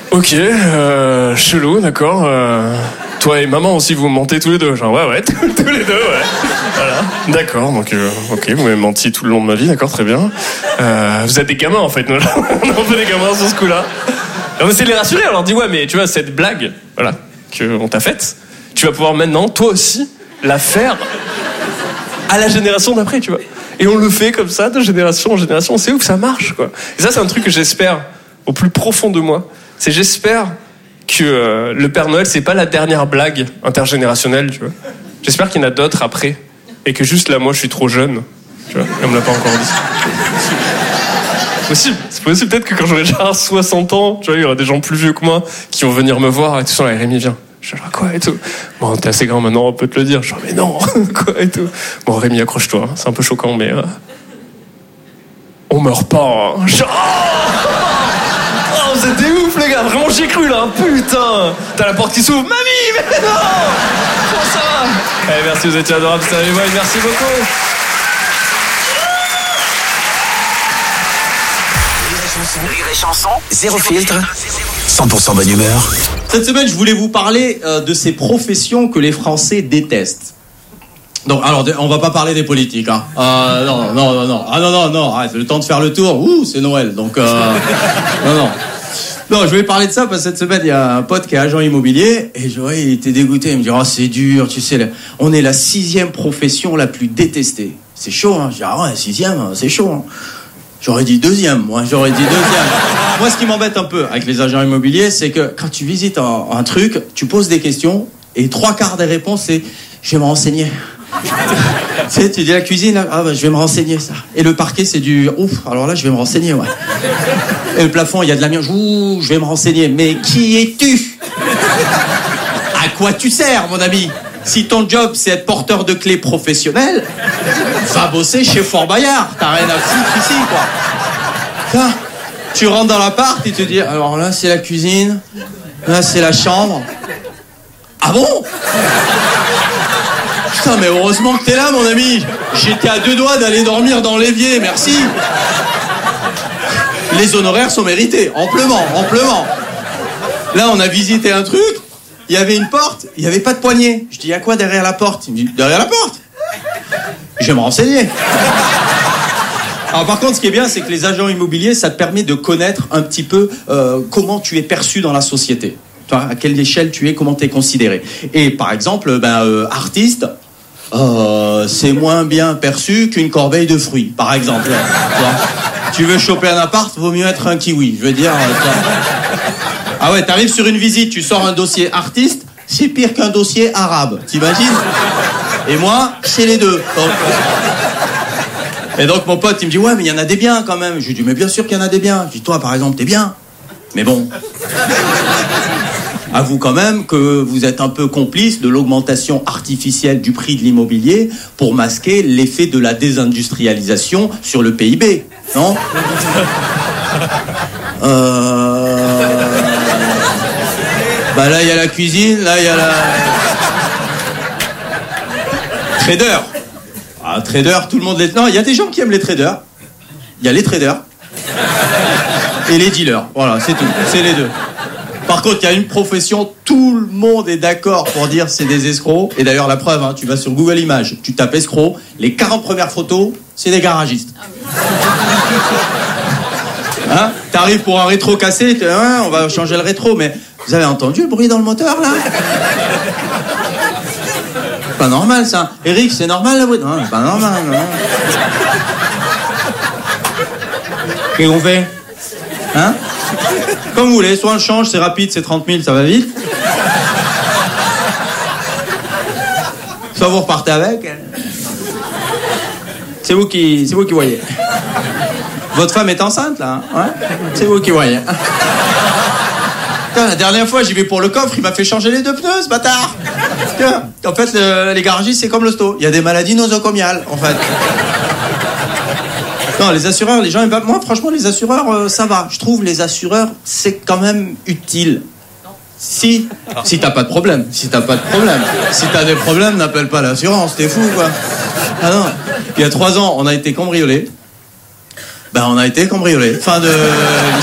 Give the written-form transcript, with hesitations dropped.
Ok, chelou, d'accord. Toi et maman aussi, vous mentez tous les deux. Genre, ouais, tous les deux, ouais. Voilà. D'accord, donc, ok, vous m'avez menti tout le long de ma vie, d'accord, très bien. Vous êtes des gamins, en fait, nous, là. On est un peu des gamins sur ce coup-là. On essaie de les rassurer, on leur dit, ouais, mais tu vois, cette blague, voilà, qu'on t'a faite, tu vas pouvoir maintenant, toi aussi, la faire à la génération d'après, tu vois. Et on le fait comme ça, de génération en génération, c'est ouf, ça marche, quoi. Et ça, c'est un truc que j'espère, au plus profond de moi, c'est j'espère que le Père Noël, c'est pas la dernière blague intergénérationnelle, tu vois. J'espère qu'il y en a d'autres après, et que juste là, moi, je suis trop jeune, tu vois, et on me l'a pas encore dit. C'est possible, peut-être que quand j'aurai déjà 60 ans, tu vois, il y aura des gens plus vieux que moi qui vont venir me voir et tout ça, là, Rémi, viens. Je dis, quoi et tout. Bon, t'es assez grand maintenant, on peut te le dire. Je dis, mais non, quoi et tout. Bon, Rémi, accroche-toi, hein. C'est un peu choquant, mais on meurt pas. Hein. Oh, c'était ouf, les gars, vraiment, j'y ai cru là, putain. T'as la porte qui s'ouvre, mamie, mais non. Comment ça va? Eh, merci, vous étiez adorables, salut, moi, merci beaucoup. Rire et chanson, zéro filtre, 100% bonne humeur. Cette semaine, je voulais vous parler de ces professions que les Français détestent. Donc, alors, on va pas parler des politiques, hein. Non. Ah non, arrête, le temps de faire le tour. Ouh, c'est Noël, donc non. Non, je voulais parler de ça parce que cette semaine, il y a un pote qui est agent immobilier et il était dégoûté. Il me dit, oh, c'est dur, tu sais, on est la 6e profession la plus détestée. C'est chaud, hein. Je dis, ah ouais, 6e, c'est chaud, hein. J'aurais dit 2e, moi. Moi, ce qui m'embête un peu avec les agents immobiliers, c'est que quand tu visites un truc, tu poses des questions et 3/4 des réponses, c'est « je vais me renseigner ». Tu sais, tu dis la cuisine, ah bah, je vais me renseigner, ça. Et le parquet, c'est du « ouf, alors là, je vais me renseigner, ouais ». Et le plafond, il y a de l'amiante, ouh, je vais me renseigner. Mais qui es-tu? À quoi tu sers, mon ami? Si ton job, c'est être porteur de clés professionnel, va bosser chez Fort Boyard. T'as rien à foutre ici, quoi. Là, tu rentres dans l'appart et tu te dis, alors là, c'est la cuisine, là, c'est la chambre. Ah bon? Putain, mais heureusement que t'es là, mon ami. J'étais à 2 doigts d'aller dormir dans l'évier, merci. Les honoraires sont mérités, amplement. Là, on a visité un truc. Il y avait une porte, il n'y avait pas de poignée. Je dis, il y a quoi derrière la porte? Il me dit, derrière la porte? Je vais me renseigner. Alors par contre, ce qui est bien, c'est que les agents immobiliers, ça te permet de connaître un petit peu comment tu es perçu dans la société. Toi, à quelle échelle tu es, comment tu es considéré. Et par exemple, artiste, c'est moins bien perçu qu'une corbeille de fruits, par exemple. Tu veux choper un appart, vaut mieux être un kiwi. Je veux dire... Ah ouais, t'arrives sur une visite, tu sors un dossier artiste, c'est pire qu'un dossier arabe, t'imagines? Et moi, c'est les deux. Et donc mon pote, il me dit, ouais, mais il y en a des biens quand même. Je lui dis, mais bien sûr qu'il y en a des biens. Je dis, toi, par exemple, t'es bien. Mais bon, avoue quand même que vous êtes un peu complice de l'augmentation artificielle du prix de l'immobilier pour masquer l'effet de la désindustrialisation sur le PIB, non? Bah là, il y a la cuisine, là, il y a la... Trader. Ah, trader, tout le monde les... Non, il y a des gens qui aiment les traders. Il y a les traders. Et les dealers. Voilà, c'est tout. C'est les deux. Par contre, il y a une profession, tout le monde est d'accord pour dire c'est des escrocs. Et d'ailleurs, la preuve, hein, tu vas sur Google Images, tu tapes escroc, les 40 premières photos, c'est des garagistes. Hein? T'arrives pour un rétro cassé, hein, on va changer le rétro, mais vous avez entendu le bruit dans le moteur, là? Pas normal, ça. Eric, c'est normal, le bruit? Non, c'est pas normal. Non. Qu'est-ce qu'on fait? Hein? Comme vous voulez, soit on change, c'est rapide, c'est 30 000, ça va vite. Soit vous repartez avec. C'est vous qui voyez. Votre femme est enceinte, là, hein? Ouais? C'est vous qui voyez. Putain, la dernière fois, j'y vais pour le coffre, il m'a fait changer les 2 pneus, ce bâtard. Putain. En fait, les garagistes, c'est comme l'hosto. Il y a des maladies nosocomiales, en fait. Non, les assureurs, les gens... Moi, franchement, les assureurs, ça va. Je trouve les assureurs, c'est quand même utile. Si t'as pas de problème. Si t'as des problèmes, n'appelle pas l'assurance. T'es fou, quoi. Ah non. Il y a 3 ans, on a été cambriolés. Fin de l'histoire.